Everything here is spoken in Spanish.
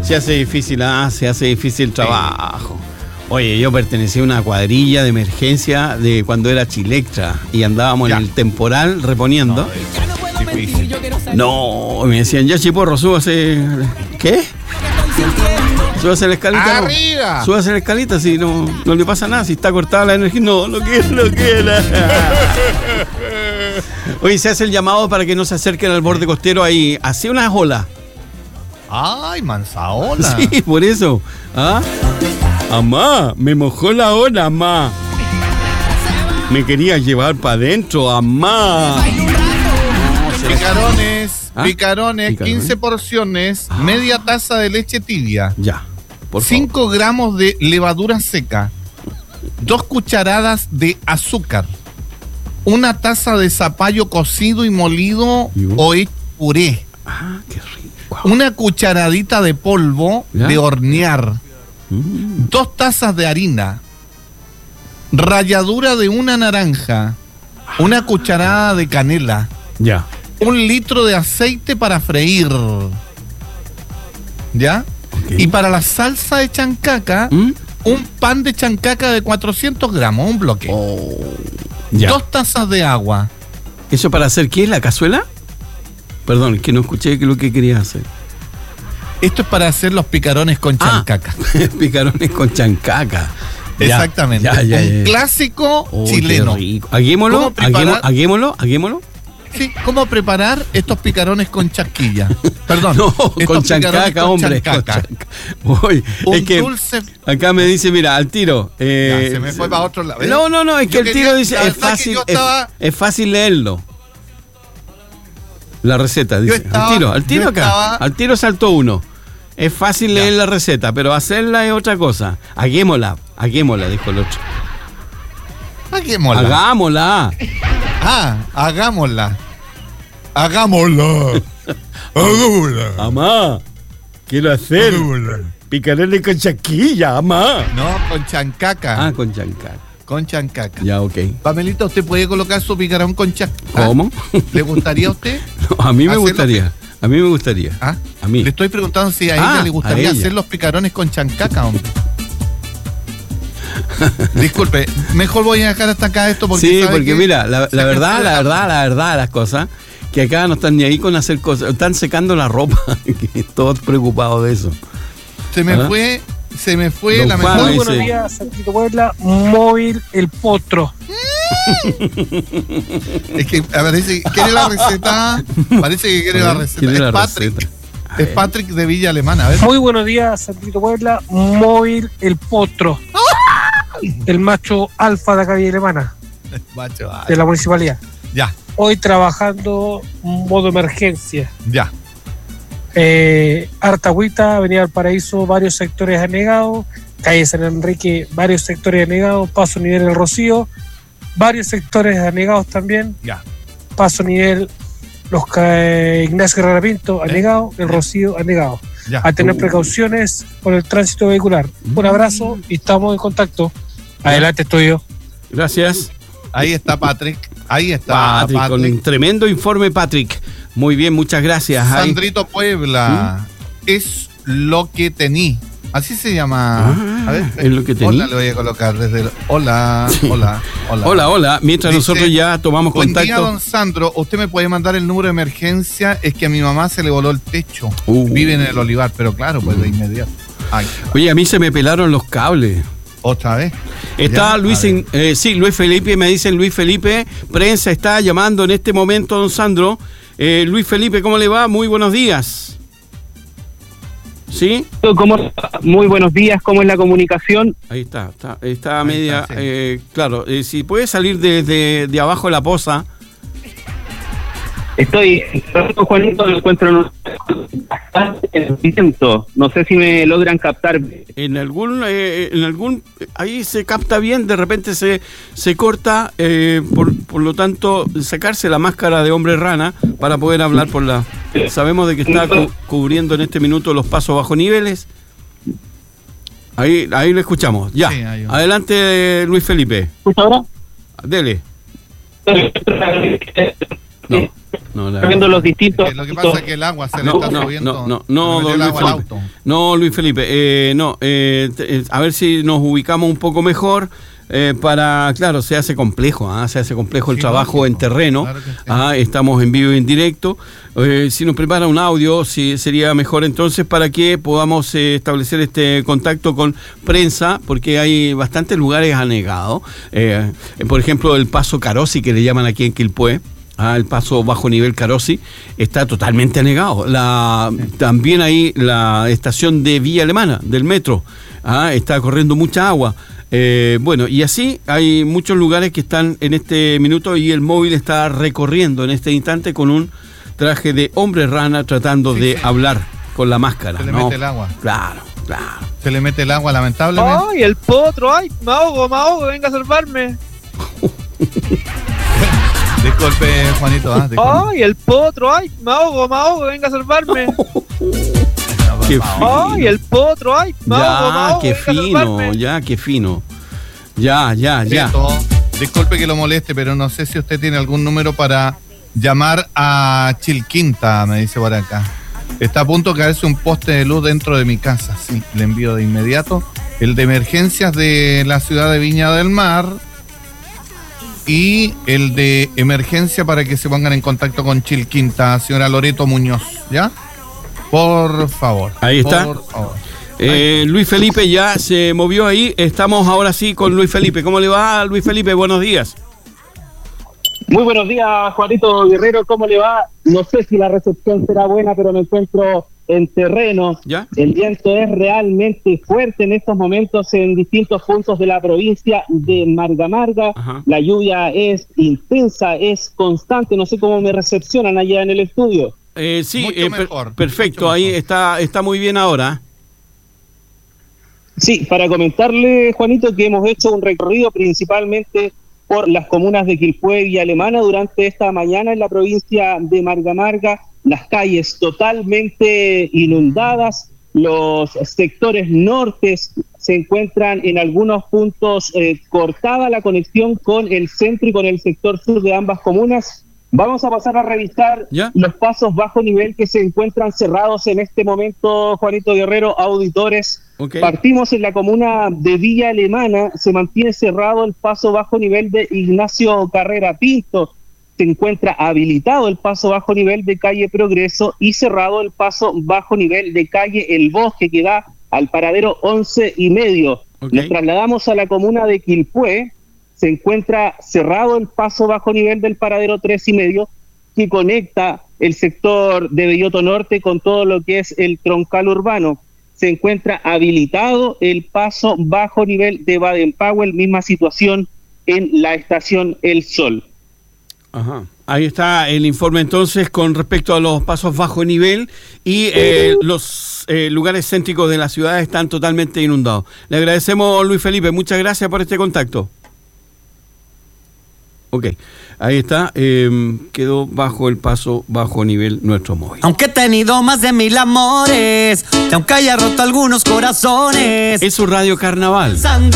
Se hace difícil el trabajo. Oye, yo pertenecía a una cuadrilla de emergencia de cuando era Chilectra y andábamos en el temporal reponiendo. No, me decían, ya Chiporro, súbase. ¿Qué? Súbase a la escalita. ¡Arriba! No. Súbase a la escalita, si no le pasa nada, si está cortada la energía. No quiera. Oye, se hace el llamado para que no se acerquen al borde costero ahí. Así unas olas. ¡Ay, manzaola! Sí, por eso. ¿Ah? Amá, me mojó la ola, amá. Me quería llevar para adentro, amá. Picarones, 15 porciones, media taza de leche tibia. Ya, por 5 gramos de levadura seca, 2 cucharadas de azúcar, 1 taza de zapallo cocido y molido o hecho puré. Ah, qué rico. 1 cucharadita de polvo de hornear. 2 tazas de harina, ralladura de 1 naranja, 1 cucharada de canela. Ya. 1 litro de aceite para freír. ¿Ya? Okay. Y para la salsa de chancaca, un pan de chancaca de 400 gramos, un bloque. Ya. 2 tazas de agua. ¿Eso para hacer qué? ¿La cazuela? Perdón, que no escuché lo que quería hacer. Esto es para hacer los picarones con chancaca. Picarones con chancaca. Exactamente. Un clásico chileno. Qué rico. Haguémoslo. Sí, ¿cómo preparar estos picarones con chasquilla? Perdón. No, con chancaca, hombre. Chancaca. Uy, es que dulce. Acá me dice, mira, al tiro. Se me fue para otro lado. No, es que el tiro dice, es fácil leerlo. La receta, dice. Al tiro acá. Al tiro saltó uno. Es fácil leer la receta, pero hacerla es otra cosa. Hagámosla, dijo el otro. Hagámosla. Hagámosla. Amá, quiero hacer picarones con chanquilla, amá. No, con chancaca. Con chancaca. Con chancaca. Ya, ok. Pamelita, ¿usted puede colocar su picarón con chancaca? ¿Cómo? ¿Le gustaría a usted? No, a mí me gustaría. A mí. Le estoy preguntando si a ella le gustaría hacer los picarones con chancaca, hombre. Disculpe, mejor voy a dejar hasta acá esto porque... Sí, porque mira, la verdad, las cosas, que acá no están ni ahí con hacer cosas, están secando la ropa, todos preocupados de eso. Se me fue Don la mejor. Muy buenos días, Santito Puebla, móvil El Potro. Es que parece que quiere la receta. Parece que quiere la receta. Es Patrick. Es Patrick de Villa Alemana. A ver. Muy buenos días, Santito Puebla, móvil El Potro. El macho alfa de acá Villa Alemana. Macho alfa. De la municipalidad. Ya. Hoy trabajando modo emergencia. Ya. Artagüita, Avenida Valparaíso, varios sectores anegados. Calle San Enrique, varios sectores anegados. Paso nivel El Rocío, varios sectores anegados también. Ya. Paso nivel Ignacio Guerrero Pinto, anegado. El Rocío, anegado. Ya. A tener precauciones con el tránsito vehicular. Un abrazo y estamos en contacto. Adelante, estudio. Gracias. Ahí está Patrick. Patrick. Con un tremendo informe, Patrick. Muy bien, muchas gracias. Sandrito Puebla. Es lo que tení. Así se llama. A ver, es lo que tení. Hola, le voy a colocar desde el... Hola. Mientras dice, nosotros ya tomamos contacto. Buen día, don Sandro. Usted me puede mandar el número de emergencia. Es que a mi mamá se le voló el techo. Vive en el Olivar, pero claro, pues de inmediato. Oye, a mí se me pelaron los cables. ¿Otra vez? Está ya, Luis, Luis Felipe, me dicen Luis Felipe, prensa está llamando en este momento, don Sandro. Luis Felipe, ¿cómo le va? Muy buenos días. ¿Sí? Muy buenos días, ¿cómo es la comunicación? Ahí está media, sí. Claro, si puede salir de abajo de la poza. Estoy, Juanito, lo encuentro en el viento. No sé si me logran captar. En algún ahí se capta bien, de repente se corta, por lo tanto, sacarse la máscara de hombre rana para poder hablar por la... Sabemos de que está cubriendo en este minuto los pasos bajo niveles. Ahí lo escuchamos. Ya, sí, adelante, Luis Felipe. ¿Escucha ahora? Dele. No, viendo los distintos. Lo que pasa es que el agua se le está subiendo. No, don Luis Felipe. No, Luis Felipe, no. A ver si nos ubicamos un poco mejor. Claro, se hace complejo, se hace complejo el trabajo en terreno. Claro que sí. Estamos en vivo y en directo. Si nos prepara un audio, sería mejor entonces para que podamos establecer este contacto con prensa, porque hay bastantes lugares anegados. Por ejemplo, el Paso Carosi, que le llaman aquí en Quilpué. El paso bajo nivel Carosi está totalmente anegado. También ahí la estación de Villa Alemana, del metro, está corriendo mucha agua. Bueno, y así hay muchos lugares que están en este minuto y el móvil está recorriendo en este instante con un traje de hombre rana tratando de hablar con la máscara. Se le mete el agua. Claro. Se le mete el agua, lamentablemente. ¡Ay, el potro! ¡Ay, me ahogo! Venga a salvarme. Disculpe, Juanito. ¡Ay, el potro! ¡Ay, me ahogo! Venga a salvarme. Qué fino. ¡Ay, el potro! ¡Ay, me ahogo! Qué fino, qué fino. Ya. Disculpe que lo moleste, pero no sé si usted tiene algún número para llamar a Chilquinta, me dice por acá. Está a punto de caerse un poste de luz dentro de mi casa. Sí, le envío de inmediato. El de emergencias de la ciudad de Viña del Mar y el de emergencia para que se pongan en contacto con Chilquinta, señora Loreto Muñoz, ¿ya? Por favor. Ahí está. Por favor. Luis Felipe ya se movió ahí. Estamos ahora sí con Luis Felipe. ¿Cómo le va, Luis Felipe? Buenos días. Muy buenos días, Juanito Guerrero. ¿Cómo le va? No sé si la recepción será buena, pero me encuentro en terreno. ¿Ya? El viento es realmente fuerte en estos momentos en distintos puntos de la provincia de Marga Marga. Ajá. La lluvia es intensa, es constante. No sé cómo me recepcionan allá en el estudio. Sí, mejor, perfecto. Ahí está muy bien ahora. Sí, para comentarle, Juanito, que hemos hecho un recorrido principalmente por las comunas de Quilpué y Alemana durante esta mañana en la provincia de Marga Marga. Las calles totalmente inundadas, los sectores nortes se encuentran en algunos puntos cortada la conexión con el centro y con el sector sur de ambas comunas. Vamos a pasar a revisar los pasos bajo nivel que se encuentran cerrados en este momento, Juanito Guerrero, auditores. Okay. Partimos en la comuna de Villa Alemana, se mantiene cerrado el paso bajo nivel de Ignacio Carrera Pinto, se encuentra habilitado el paso bajo nivel de calle Progreso y cerrado el paso bajo nivel de calle El Bosque, que da al paradero 11:30. Okay. Nos trasladamos a la comuna de Quilpué, se encuentra cerrado el paso bajo nivel del paradero 3:30, que conecta el sector de Belloto Norte con todo lo que es el troncal urbano. Se encuentra habilitado el paso bajo nivel de Baden-Powell, misma situación en la estación El Sol. Ajá. Ahí está el informe entonces con respecto a los pasos bajo nivel y los lugares céntricos de la ciudad están totalmente inundados. Le agradecemos, Luis Felipe, muchas gracias por este contacto. Ok, ahí está, quedó bajo el paso bajo nivel nuestro móvil. Aunque he tenido más de 1000 amores, y aunque haya roto algunos corazones, Es su radio Carnaval. pensando